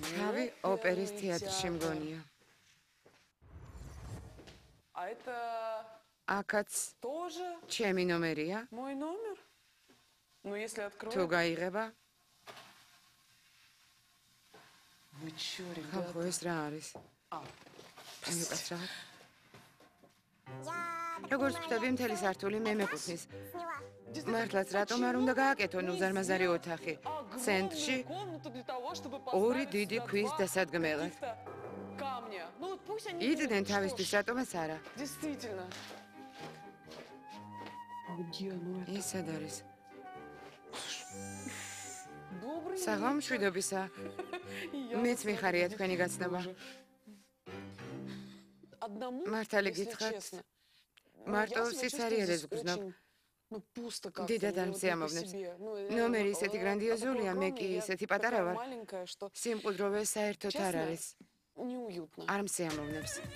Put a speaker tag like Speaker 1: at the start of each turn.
Speaker 1: თავი ოპერის თეატრში მგონია.
Speaker 2: А это
Speaker 1: აქაც
Speaker 2: тоже
Speaker 1: ჩემი ნომერია.
Speaker 2: мой номер? Ну, если откроешь...
Speaker 1: თუ გაიღება,
Speaker 2: Вы чё,
Speaker 1: ხალხო
Speaker 2: ребята?
Speaker 1: ეს რა არის?
Speaker 2: А,
Speaker 1: მოკაცრავად. როგორც ვხვდები, მთელი სართული მე მეკუთვნის. მართლაც რატომ არ უნდა გააკეთონ უზარმაზარი ოთახი? ცენტრში
Speaker 2: комнату для того, чтобы
Speaker 1: ორი
Speaker 2: поставить
Speaker 1: დიდი
Speaker 2: сюда
Speaker 1: ქვის
Speaker 2: два
Speaker 1: დასადგმელად.
Speaker 2: каких-то камня. Ну, вот пусть они
Speaker 1: იდნენ
Speaker 2: будут,
Speaker 1: თავისთვის,
Speaker 2: что ж,
Speaker 1: რატომაც არა?
Speaker 2: Действительно. Где? Ну, это...
Speaker 1: ის სად არის?
Speaker 2: Добрый
Speaker 1: საღამ
Speaker 2: вечер.
Speaker 1: მშვიდობისა.
Speaker 2: И я
Speaker 1: მეც
Speaker 2: вас
Speaker 1: მიხარია
Speaker 2: рада
Speaker 1: თქვენი
Speaker 2: видеть
Speaker 1: გაცნობა.
Speaker 2: тоже. Одному,
Speaker 1: მართალი
Speaker 2: если
Speaker 1: გითხრათ,
Speaker 2: честно,
Speaker 1: მარტო
Speaker 2: я себя
Speaker 1: სიცარიერეს
Speaker 2: чувствую здесь
Speaker 1: გრძნობ.
Speaker 2: очень, ну, пусто как-то,
Speaker 1: დიდად არ
Speaker 2: ну, вот не по
Speaker 1: მსიამოვნებს.
Speaker 2: себе. Ну,
Speaker 1: ნომერი
Speaker 2: я
Speaker 1: ისეთი
Speaker 2: такое
Speaker 1: გრანდიოზულია, მე კი
Speaker 2: огромное, я
Speaker 1: ისეთი
Speaker 2: такая
Speaker 1: პატარა ვარ.
Speaker 2: маленькая, что,
Speaker 1: სიმყუდროვე საერთოდ არ
Speaker 2: честно,
Speaker 1: არის.
Speaker 2: неуютно.
Speaker 1: არ მსიამოვნებს.